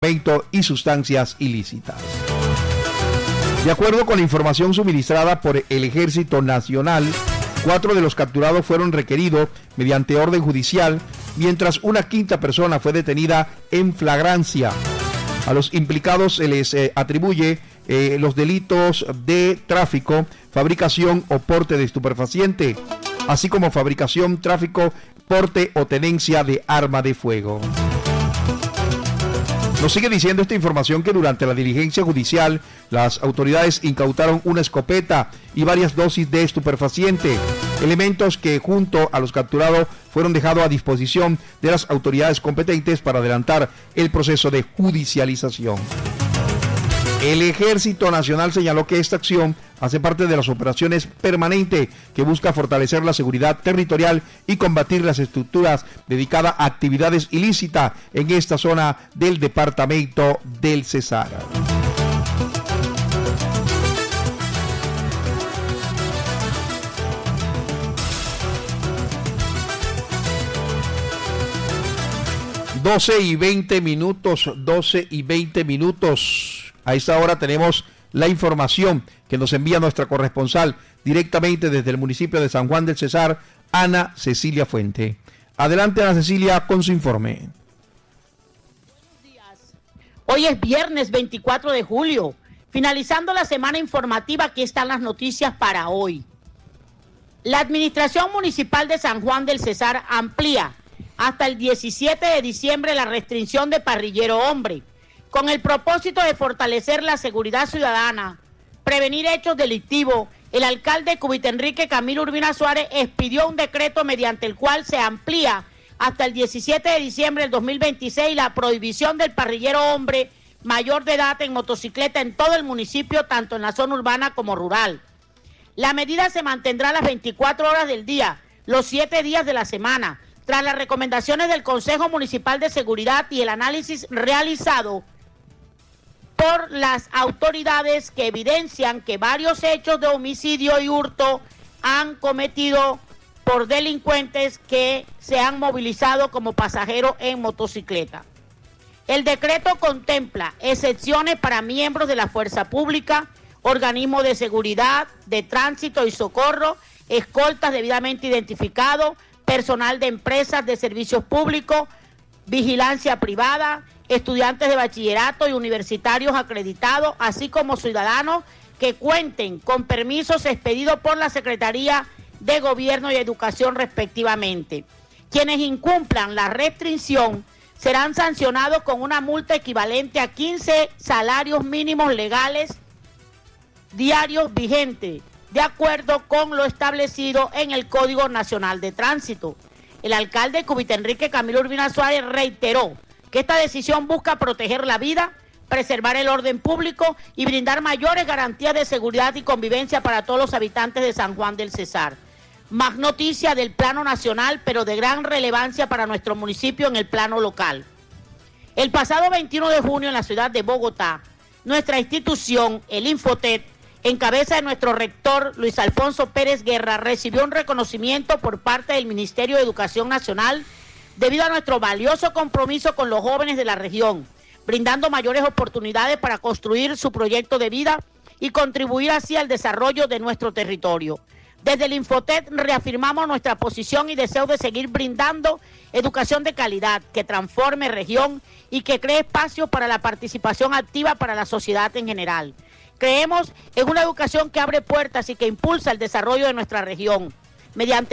y sustancias ilícitas. De acuerdo con la información suministrada por el Ejército Nacional, 4 de los capturados fueron requeridos mediante orden judicial, mientras una quinta persona fue detenida en flagrancia. A los implicados se les atribuye los delitos de tráfico, fabricación o porte de estupefaciente, así como fabricación, tráfico, porte o tenencia de arma de fuego. Nos sigue diciendo esta información que durante la diligencia judicial, las autoridades incautaron una escopeta y varias dosis de estupefaciente, elementos que junto a los capturados fueron dejados a disposición de las autoridades competentes para adelantar el proceso de judicialización. El Ejército Nacional señaló que esta acción hace parte de las operaciones permanentes que busca fortalecer la seguridad territorial y combatir las estructuras dedicadas a actividades ilícitas en esta zona del departamento del Cesar. Doce y 20 minutos. A esta hora tenemos la información que nos envía nuestra corresponsal directamente desde el municipio de San Juan del Cesar, Ana Cecilia Fuente. Adelante, Ana Cecilia, con su informe. Buenos días. Hoy es viernes 24 de julio. Finalizando la semana informativa, aquí están las noticias para hoy. La Administración Municipal de San Juan del Cesar amplía hasta el 17 de diciembre la restricción de parrillero hombre, con el propósito de fortalecer la seguridad ciudadana, prevenir hechos delictivos. El alcalde Cubita Enrique Camilo Urbina Suárez expidió un decreto mediante el cual se amplía hasta el 17 de diciembre del 2026 la prohibición del parrillero hombre mayor de edad en motocicleta en todo el municipio, tanto en la zona urbana como rural. La medida se mantendrá las 24 horas del día, los 7 días de la semana, tras las recomendaciones del Consejo Municipal de Seguridad y el análisis realizado por las autoridades que evidencian que varios hechos de homicidio y hurto han cometido por delincuentes que se han movilizado como pasajeros en motocicleta. El decreto contempla excepciones para miembros de la fuerza pública, organismos de seguridad, de tránsito y socorro, escoltas debidamente identificados, personal de empresas de servicios públicos, vigilancia privada, estudiantes de bachillerato y universitarios acreditados, así como ciudadanos que cuenten con permisos expedidos por la Secretaría de Gobierno y Educación respectivamente. Quienes incumplan la restricción serán sancionados con una multa equivalente a 15 salarios mínimos legales diarios vigentes, de acuerdo con lo establecido en el Código Nacional de Tránsito. El alcalde Cubita Enrique Camilo Urbina Suárez reiteró que esta decisión busca proteger la vida, preservar el orden público y brindar mayores garantías de seguridad y convivencia para todos los habitantes de San Juan del Cesar. Más noticias del plano nacional, pero de gran relevancia para nuestro municipio en el plano local. El pasado 21 de junio en la ciudad de Bogotá, nuestra institución, el Infotet, en cabeza de nuestro rector Luis Alfonso Pérez Guerra, recibió un reconocimiento por parte del Ministerio de Educación Nacional debido a nuestro valioso compromiso con los jóvenes de la región, brindando mayores oportunidades para construir su proyecto de vida y contribuir así al desarrollo de nuestro territorio. Desde el Infotet reafirmamos nuestra posición y deseo de seguir brindando educación de calidad que transforme región y que cree espacio para la participación activa para la sociedad en general. Creemos en una educación que abre puertas y que impulsa el desarrollo de nuestra región mediante